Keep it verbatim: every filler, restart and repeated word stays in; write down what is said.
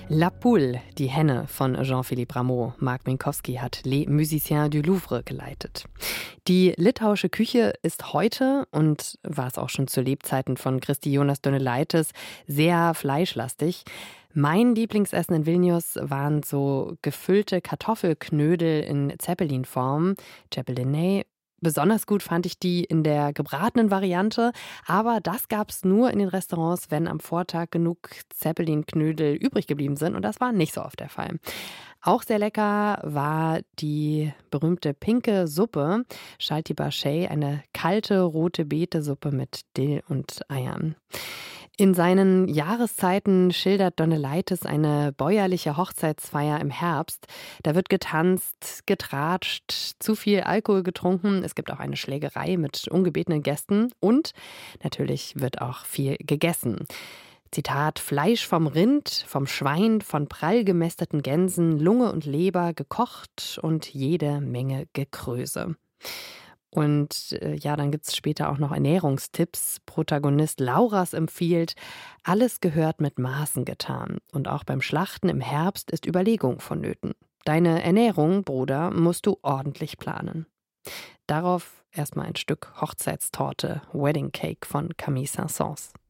La Poule, die Henne von Jean-Philippe Rameau. Marc Minkowski hat Les Musiciens du Louvre geleitet. Die litauische Küche ist heute, und war es auch schon zu Lebzeiten von Kristijonas Donelaitis, sehr fleischlastig. Mein Lieblingsessen in Vilnius waren so gefüllte Kartoffelknödel in Zeppelinform, Ceppelinei. Besonders gut fand ich die in der gebratenen Variante, aber das gab es nur in den Restaurants, wenn am Vortag genug Zeppelinknödel übrig geblieben sind, und das war nicht so oft der Fall. Auch sehr lecker war die berühmte pinke Suppe, Shalti Bashay, eine kalte rote Beetesuppe mit Dill und Eiern. In seinen Jahreszeiten schildert Donelaitis eine bäuerliche Hochzeitsfeier im Herbst. Da wird getanzt, getratscht, zu viel Alkohol getrunken. Es gibt auch eine Schlägerei mit ungebetenen Gästen und natürlich wird auch viel gegessen. Zitat: Fleisch vom Rind, vom Schwein, von prall gemästeten Gänsen, Lunge und Leber gekocht und jede Menge Gekröse. Und äh, ja, dann gibt es später auch noch Ernährungstipps. Protagonist Lauras empfiehlt, alles gehört mit Maßen getan. Und auch beim Schlachten im Herbst ist Überlegung vonnöten. Deine Ernährung, Bruder, musst du ordentlich planen. Darauf erstmal ein Stück Hochzeitstorte, Wedding Cake von Camille Saint-Saëns.